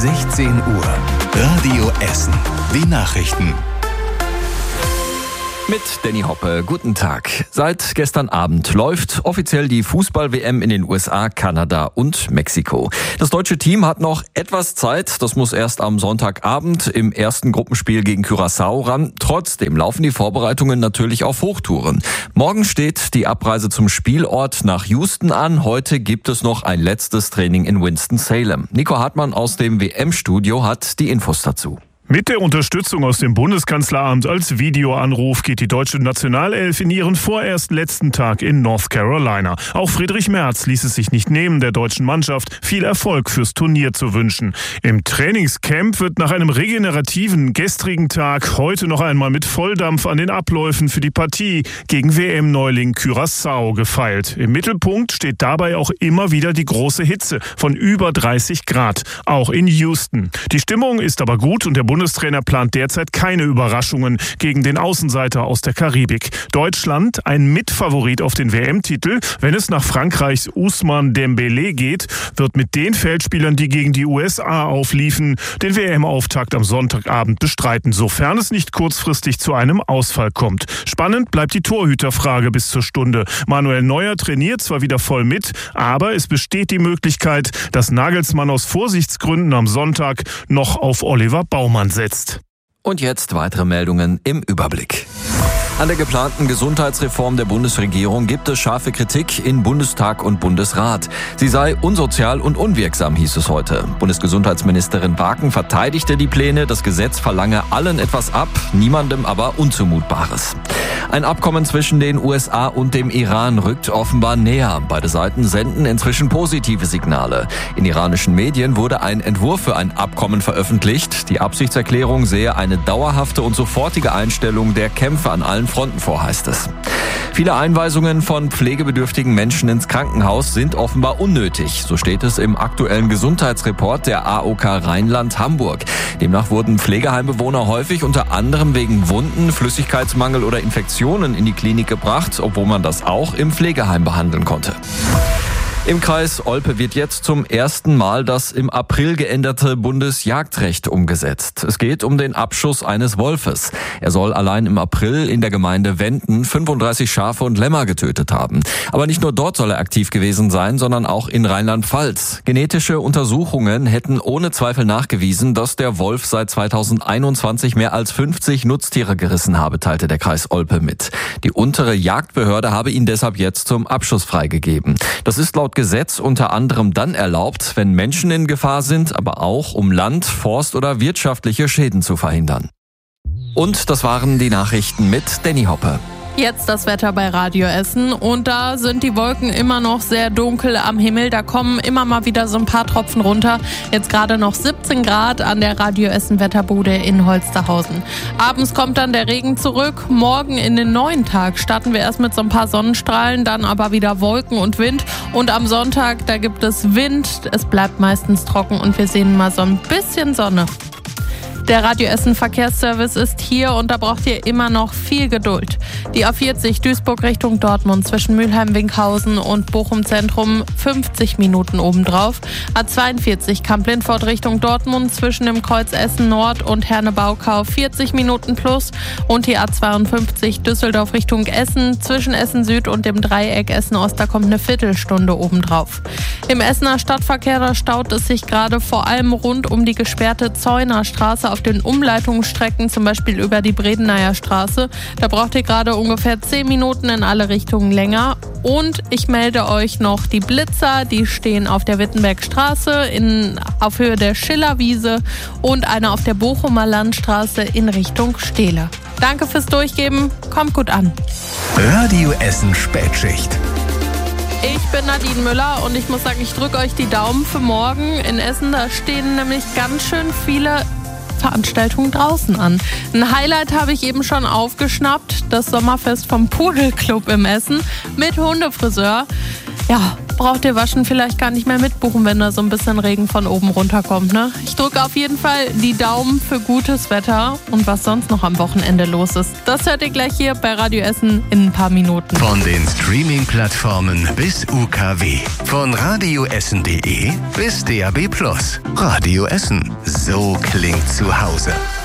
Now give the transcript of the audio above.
16 Uhr. Radio Essen. Die Nachrichten. Mit Danny Hoppe, guten Tag. Seit gestern Abend läuft offiziell die Fußball-WM in den USA, Kanada und Mexiko. Das deutsche Team hat noch etwas Zeit. Das muss erst am Sonntagabend im ersten Gruppenspiel gegen Curaçao ran. Trotzdem laufen die Vorbereitungen natürlich auf Hochtouren. Morgen steht die Abreise zum Spielort nach Houston an. Heute gibt es noch ein letztes Training in Winston-Salem. Nico Hartmann aus dem WM-Studio hat die Infos dazu. Mit der Unterstützung aus dem Bundeskanzleramt als Videoanruf geht die deutsche Nationalelf in ihren vorerst letzten Tag in North Carolina. Auch Friedrich Merz ließ es sich nicht nehmen, der deutschen Mannschaft viel Erfolg fürs Turnier zu wünschen. Im Trainingscamp wird nach einem regenerativen gestrigen Tag heute noch einmal mit Volldampf an den Abläufen für die Partie gegen WM-Neuling Curaçao gefeilt. Im Mittelpunkt steht dabei auch immer wieder die große Hitze von über 30 Grad, auch in Houston. Die Stimmung ist aber gut und der Bundestrainer plant derzeit keine Überraschungen gegen den Außenseiter aus der Karibik. Deutschland ein Mitfavorit auf den WM-Titel. Wenn es nach Frankreichs Ousmane Dembélé geht, wird mit den Feldspielern, die gegen die USA aufliefen, den WM-Auftakt am Sonntagabend bestreiten, sofern es nicht kurzfristig zu einem Ausfall kommt. Spannend bleibt die Torhüterfrage bis zur Stunde. Manuel Neuer trainiert zwar wieder voll mit, aber es besteht die Möglichkeit, dass Nagelsmann aus Vorsichtsgründen am Sonntag noch auf Oliver Baumann setzt. Und jetzt weitere Meldungen im Überblick. An der geplanten Gesundheitsreform der Bundesregierung gibt es scharfe Kritik in Bundestag und Bundesrat. Sie sei unsozial und unwirksam, hieß es heute. Bundesgesundheitsministerin Waken verteidigte die Pläne, das Gesetz verlange allen etwas ab, niemandem aber Unzumutbares. Ein Abkommen zwischen den USA und dem Iran rückt offenbar näher. Beide Seiten senden inzwischen positive Signale. In iranischen Medien wurde ein Entwurf für ein Abkommen veröffentlicht. Die Absichtserklärung sehe eine dauerhafte und sofortige Einstellung der Kämpfe an allen Fronten vor, heißt es. Viele Einweisungen von pflegebedürftigen Menschen ins Krankenhaus sind offenbar unnötig. So steht es im aktuellen Gesundheitsreport der AOK Rheinland-Hamburg. Demnach wurden Pflegeheimbewohner häufig unter anderem wegen Wunden, Flüssigkeitsmangel oder Infektionen in die Klinik gebracht, obwohl man das auch im Pflegeheim behandeln konnte. Im Kreis Olpe wird jetzt zum ersten Mal das im April geänderte Bundesjagdrecht umgesetzt. Es geht um den Abschuss eines Wolfes. Er soll allein im April in der Gemeinde Wenden 35 Schafe und Lämmer getötet haben. Aber nicht nur dort soll er aktiv gewesen sein, sondern auch in Rheinland-Pfalz. Genetische Untersuchungen hätten ohne Zweifel nachgewiesen, dass der Wolf seit 2021 mehr als 50 Nutztiere gerissen habe, teilte der Kreis Olpe mit. Die untere Jagdbehörde habe ihn deshalb jetzt zum Abschuss freigegeben. Das ist laut Gesetz unter anderem dann erlaubt, wenn Menschen in Gefahr sind, aber auch um Land-, Forst- oder wirtschaftliche Schäden zu verhindern. Und das waren die Nachrichten mit Danny Hoppe. Jetzt das Wetter bei Radio Essen und da sind die Wolken immer noch sehr dunkel am Himmel. Da kommen immer mal wieder so ein paar Tropfen runter. Jetzt gerade noch 17 Grad an der Radio Essen Wetterbude in Holsterhausen. Abends kommt dann der Regen zurück. Morgen in den neuen Tag starten wir erst mit so ein paar Sonnenstrahlen, dann aber wieder Wolken und Wind. Und am Sonntag, da gibt es Wind. Es bleibt meistens trocken und wir sehen mal so ein bisschen Sonne. Der Radio Essen Verkehrsservice ist hier und da braucht ihr immer noch viel Geduld. Die A40 Duisburg Richtung Dortmund zwischen Mülheim-Winkhausen und Bochum Zentrum 50 Minuten obendrauf. A42 Kamp-Lindfort Richtung Dortmund zwischen dem Kreuz Essen Nord und Herne-Baukau 40 Minuten plus. Und die A52 Düsseldorf Richtung Essen zwischen Essen Süd und dem Dreieck Essen Ost, da kommt eine Viertelstunde obendrauf. Im Essener Stadtverkehr, da staut es sich gerade vor allem rund um die gesperrte Zeuner Straße auf den Umleitungsstrecken, zum Beispiel über die Bredeneier Straße. Da braucht ihr gerade ungefähr 10 Minuten in alle Richtungen länger. Und ich melde euch noch die Blitzer, die stehen auf der Wittenbergstraße auf Höhe der Schillerwiese und eine auf der Bochumer Landstraße in Richtung Stehle. Danke fürs Durchgeben, kommt gut an. Radio Essen Spätschicht. Ich bin Nadine Müller und ich muss sagen, ich drücke euch die Daumen für morgen. In Essen, da stehen nämlich ganz schön viele Veranstaltungen draußen an. Ein Highlight habe ich eben schon aufgeschnappt, das Sommerfest vom Pudelclub im Essen mit Hundefriseur. Ja, braucht ihr Waschen vielleicht gar nicht mehr mitbuchen, wenn da so ein bisschen Regen von oben runterkommt, ne? Ich drücke auf jeden Fall die Daumen für gutes Wetter und was sonst noch am Wochenende los ist. Das hört ihr gleich hier bei Radio Essen in ein paar Minuten. Von den Streaming-Plattformen bis UKW. Von radioessen.de bis DAB+. Radio Essen. So klingt zu Hause.